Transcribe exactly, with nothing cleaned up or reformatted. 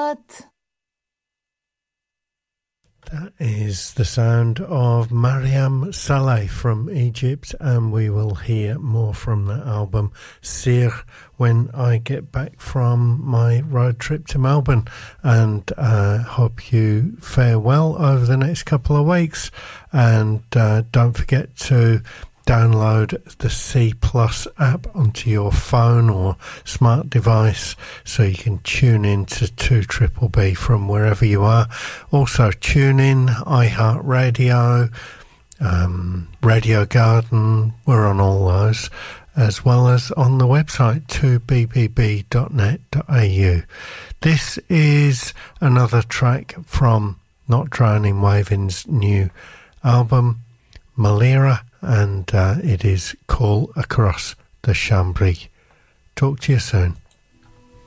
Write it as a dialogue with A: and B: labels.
A: الصلوات.
B: That is the sound of Mariam Saleh from Egypt, and we will hear more from that album, Sir, when I get back from my road trip to Melbourne. And uh, hope you fare well over the next couple of weeks. And uh, don't forget to download the C Plus app onto your phone or smart device so you can tune in to two Triple B from wherever you are. Also tune in iHeartRadio, um, Radio Garden, we're on all those, as well as on the website two b b b dot net dot a u. This is another track from Not Drowning Waving's new album, Malira, and uh, it is Call Across the Chambri. Talk to you soon.